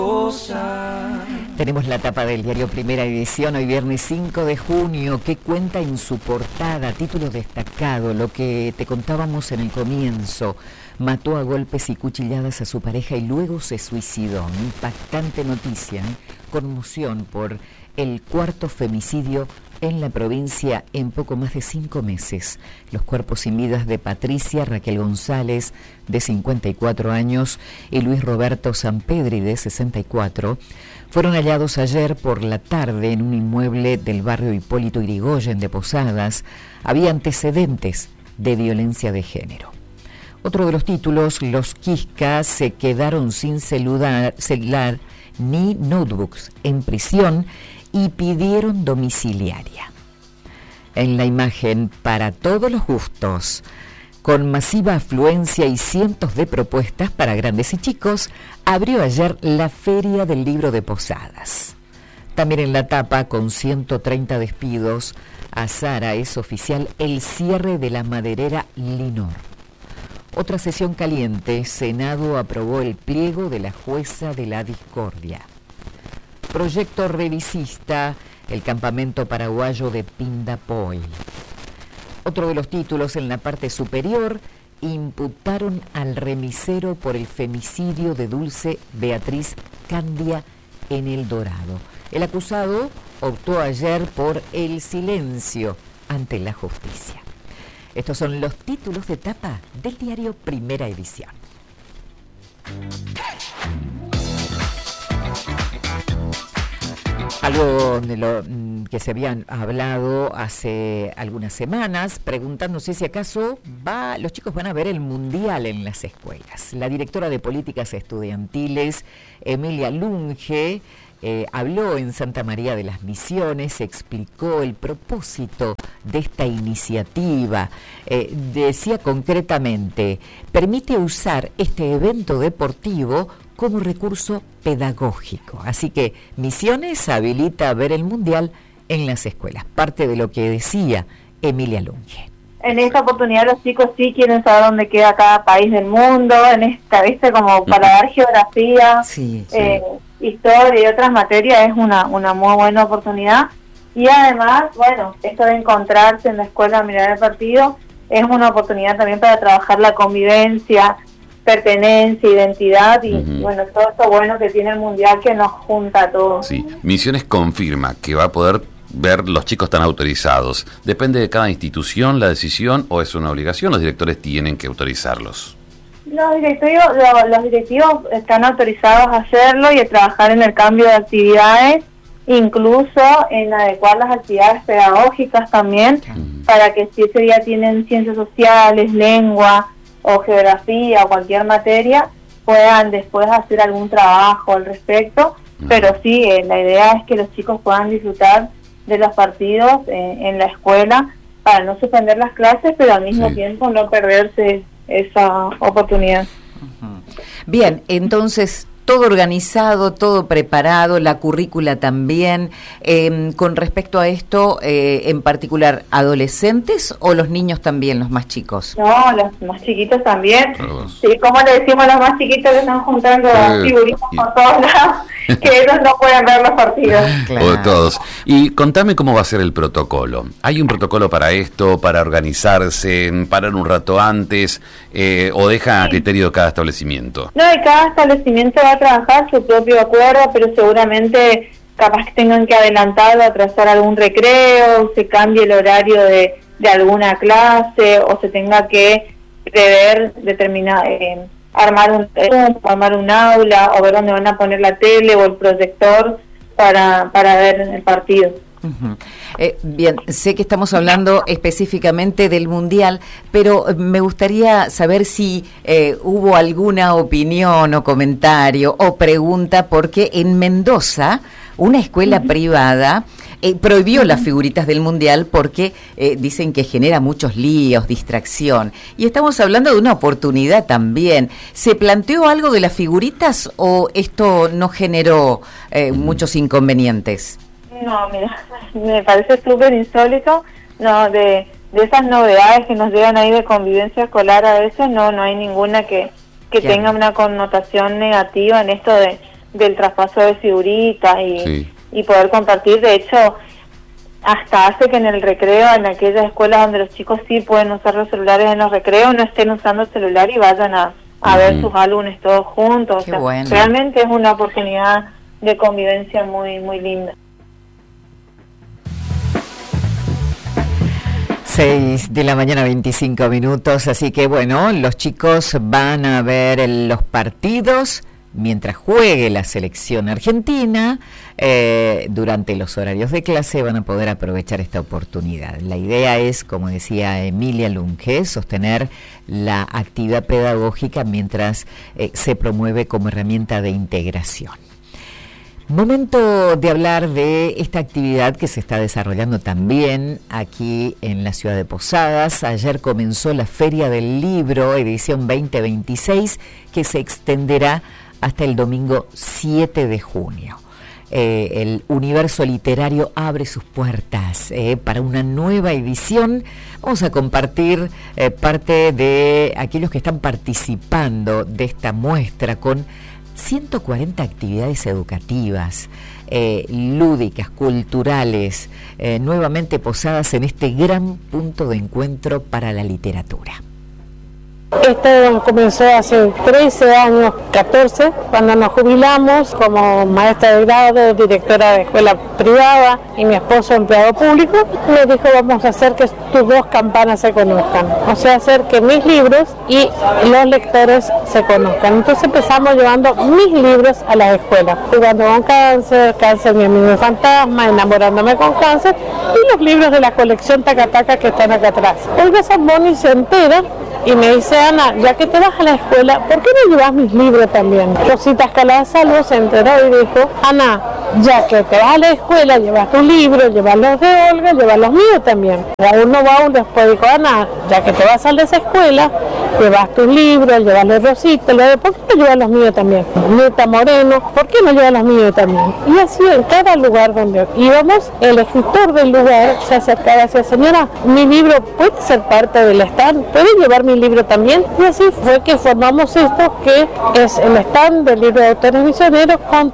Tenemos la tapa del diario Primera Edición, hoy viernes 5 de junio, que cuenta en su portada, título destacado, lo que te contábamos en el comienzo. Mató a golpes y cuchilladas a su pareja y luego se suicidó. Impactante noticia, conmoción por el cuarto femicidio en la provincia en poco más de 5 meses. Los cuerpos sin vidas de Patricia Raquel González, de 54 años, y Luis Roberto Sampedri, de 64, fueron hallados ayer por la tarde en un inmueble del barrio Hipólito Yrigoyen de Posadas. Había antecedentes de violencia de género. Otro de los títulos, los Quisca se quedaron sin celular ni notebooks en prisión y pidieron domiciliaria. En la imagen, para todos los gustos, con masiva afluencia y cientos de propuestas para grandes y chicos, abrió ayer la Feria del Libro de Posadas. También en la tapa, con 130 despidos, a Sara es oficial el cierre de la maderera Linor. Otra sesión caliente, Senado aprobó el pliego de la jueza de la discordia. Proyecto revisista, el campamento paraguayo de Pindapoy. Otro de los títulos, en la parte superior, imputaron al remisero por el femicidio de Dulce Beatriz Candia en El Dorado. El acusado optó ayer por el silencio ante la justicia. Estos son los títulos de tapa del diario Primera Edición. Algo de lo que se habían hablado hace algunas semanas, preguntándose si acaso los chicos van a ver el Mundial en las escuelas. La directora de Políticas Estudiantiles, Emilia Lunge, habló en Santa María de las Misiones, explicó el propósito de esta iniciativa. Decía concretamente, permite usar este evento deportivo como recurso pedagógico. Así que Misiones habilita ver el Mundial en las escuelas. Parte de lo que decía Emilia Lunge. En esta oportunidad los chicos sí quieren saber dónde queda cada país del mundo, en esta, viste, como para dar geografía, historia y otras materias, es una muy buena oportunidad. Y además, bueno, esto de encontrarse en la escuela a mirar el partido es una oportunidad también para trabajar la convivencia, pertenencia, identidad y bueno, todo esto bueno que tiene el Mundial que nos junta a todos. Sí, Misiones confirma que va a poder ver los chicos tan autorizados. ¿Depende de cada institución la decisión o es una obligación? Los directores tienen que autorizarlos. Los directivos están autorizados a hacerlo y a trabajar en el cambio de actividades, incluso en adecuar las actividades pedagógicas también, para que si ese día tienen ciencias sociales, lengua o geografía o cualquier materia, puedan después hacer algún trabajo al respecto, pero sí, la idea es que los chicos puedan disfrutar de los partidos en la escuela para no suspender las clases, pero al mismo tiempo no perderse esa oportunidad. Bien, entonces todo organizado, todo preparado, la currícula también. Con respecto a esto, en particular, ¿adolescentes o los niños también, los más chicos? No, los más chiquitos también. Sí, como le decimos a los más chiquitos que están juntando figuritas por todos lados, que ellos no pueden ver los partidos. Claro. O de todos. Y contame cómo va a ser el protocolo. ¿Hay un protocolo para esto, para organizarse, parar un rato antes, o deja a criterio de cada establecimiento? No, y cada establecimiento va a trabajar su propio acuerdo, pero seguramente capaz que tengan que adelantar o atrasar algún recreo, se cambie el horario de alguna clase, o se tenga que prever determinar armar un aula, o ver dónde van a poner la tele o el proyector para ver el partido. Bien, sé que estamos hablando específicamente del Mundial, pero me gustaría saber si hubo alguna opinión o comentario o pregunta, porque en Mendoza una escuela privada prohibió las figuritas del Mundial porque dicen que genera muchos líos, distracción. Y estamos hablando de una oportunidad también. ¿Se planteó algo de las figuritas o esto no generó muchos inconvenientes? No, mira, me parece súper insólito, no, de esas novedades que nos llegan ahí de convivencia escolar a veces, no hay ninguna que tenga una connotación negativa en esto de del traspaso de figuritas y poder compartir. De hecho, hasta hace que en el recreo, en aquellas escuelas donde los chicos sí pueden usar los celulares en los recreos, no estén usando el celular y vayan a ver sus álbumes todos juntos. O sea, bueno. Realmente es una oportunidad de convivencia muy, muy linda. 6 de la mañana, 25 minutos, así que bueno, los chicos van a ver los partidos mientras juegue la selección argentina. Durante los horarios de clase van a poder aprovechar esta oportunidad. La idea es, como decía Emilia Lunge, sostener la actividad pedagógica mientras se promueve como herramienta de integración. Momento de hablar de esta actividad que se está desarrollando también aquí en la ciudad de Posadas. Ayer comenzó la Feria del Libro, edición 2026, que se extenderá hasta el domingo 7 de junio. El universo literario abre sus puertas para una nueva edición. Vamos a compartir parte de aquellos que están participando de esta muestra con 140 actividades educativas, lúdicas, culturales, nuevamente Posadas en este gran punto de encuentro para la literatura. Esto comenzó hace 13 años, 14, cuando nos jubilamos como maestra de grado, directora de escuela privada y mi esposo empleado público. Me dijo, vamos a hacer que tus dos campanas se conozcan, o sea, hacer que mis libros y los lectores se conozcan. Entonces empezamos llevando mis libros a las escuelas, Jugando con Cáncer, Cáncer mi amigo fantasma, Enamorándome con Cáncer, y los libros de la colección Tacataca que están acá atrás. Hoy ves a Bonnie se entera y me dice, Ana, ya que te vas a la escuela, ¿por qué no llevas mis libros también? Rosita Escalada Salvo se enteró y dijo, Ana, ya que te vas a la escuela, llevas tus libros, llevas los de Olga, llevas los míos también. Raúl Novaul después dijo, Ana, ya que te vas a esa escuela, llevas tus libros, llevas los de Rosita, ¿por qué no llevas los míos también? Neta Moreno, ¿por qué no llevas los míos también? Y así en cada lugar donde íbamos, el escritor del lugar se acercaba y decía, señora, mi libro puede ser parte del stand, ¿puede llevar mi libro también? Y así fue que formamos esto, que es el stand del libro de autores misioneros con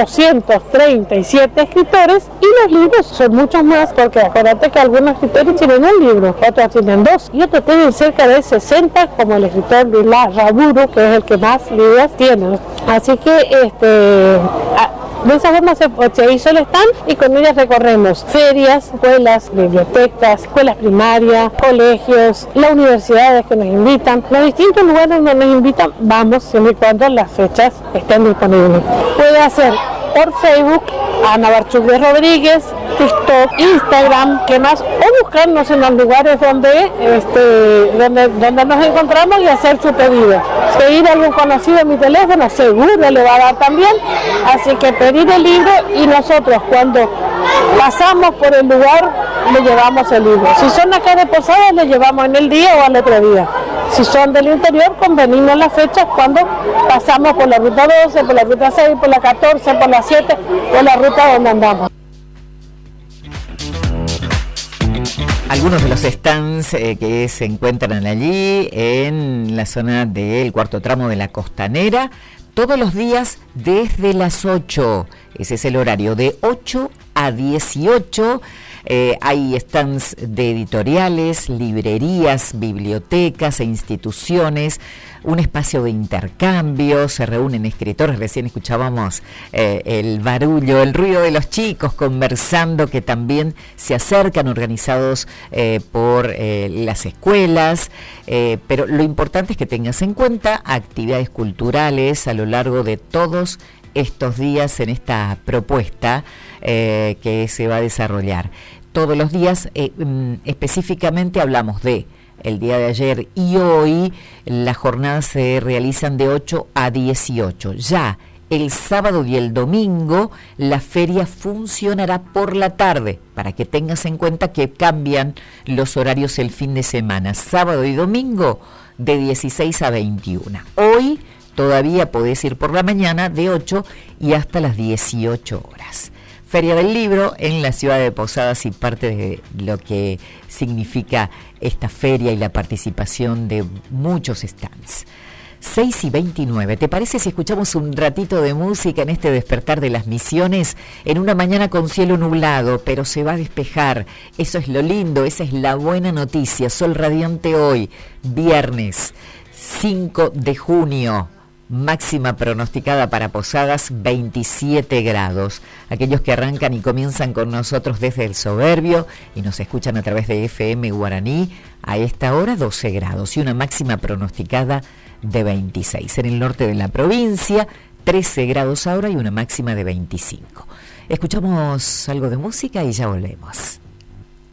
437 escritores, y los libros son muchos más, porque acuérdate que algunos escritores tienen un libro, otros tienen dos, y otros tienen cerca de 60, como el escritor de Raburu, que es el que más libros tiene. Así que de esa forma se hizo el stand, y con ellas recorremos ferias, escuelas, bibliotecas, escuelas primarias, colegios, las universidades que nos invitan, los distintos lugares donde nos invitan, vamos siempre y cuando las fechas estén disponibles. Puede hacer por Facebook, Ana Barchuk Rodríguez, TikTok, Instagram, ¿qué más? O buscarnos en los lugares donde nos encontramos y hacer su pedido. Pedir a algún conocido en mi teléfono, seguro le va a dar también. Así que pedir el libro, y nosotros cuando pasamos por el lugar le llevamos el libro. Si son acá de Posadas, le llevamos en el día o al otro día. Si son del interior, convenimos las fechas cuando pasamos por la ruta 12, por la ruta 6, por la 14, por la 7, por la ruta donde andamos. Algunos de los stands que se encuentran allí en la zona del cuarto tramo de la Costanera, todos los días desde las 8, ese es el horario, de 8 a 18, hay stands de editoriales, librerías, bibliotecas e instituciones, un espacio de intercambio, se reúnen escritores, recién escuchábamos el barullo, el ruido de los chicos conversando, que también se acercan, organizados por las escuelas, pero lo importante es que tengas en cuenta actividades culturales a lo largo de todos estos días en esta propuesta que se va a desarrollar. Todos los días, específicamente hablamos de el día de ayer y hoy, las jornadas se realizan de 8 a 18. Ya el sábado y el domingo la feria funcionará por la tarde, para que tengas en cuenta que cambian los horarios el fin de semana. Sábado y domingo de 16 a 21. Hoy todavía podés ir por la mañana de 8 y hasta las 18 horas. Feria del Libro en la ciudad de Posadas, y parte de lo que significa esta feria y la participación de muchos stands. 6:29. ¿Te parece si escuchamos un ratito de música en este despertar de las Misiones? En una mañana con cielo nublado, pero se va a despejar. Eso es lo lindo, esa es la buena noticia. Sol radiante hoy, viernes 5 de junio. Máxima pronosticada para Posadas, 27 grados. Aquellos que arrancan y comienzan con nosotros desde el Soberbio y nos escuchan a través de FM Guaraní, a esta hora 12 grados y una máxima pronosticada de 26. En el norte de la provincia, 13 grados ahora y una máxima de 25. Escuchamos algo de música y ya volvemos.